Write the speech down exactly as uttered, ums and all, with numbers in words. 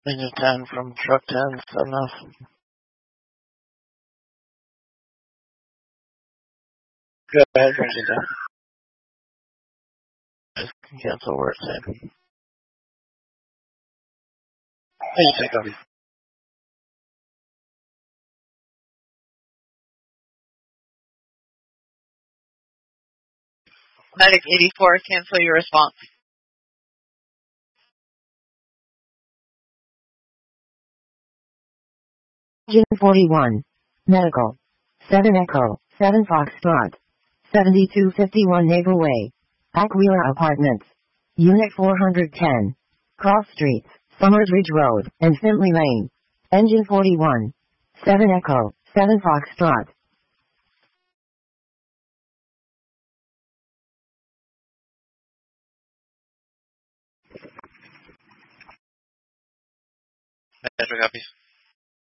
Engine ten from truck ten, seven off. Go ahead, engine ten. Just cancel where it's at. Engine ten, copy. Medic eighty-four, cancel your response. Engine forty-one. Medical. seven Echo, seven Foxtrot. seventy-two fifty-one Naval Way. Aquila Apartments. Unit four hundred ten. Cross Streets, Summers Ridge Road, and Findlay Lane. Engine forty-one. seven Echo, seven Foxtrot. Metro copies.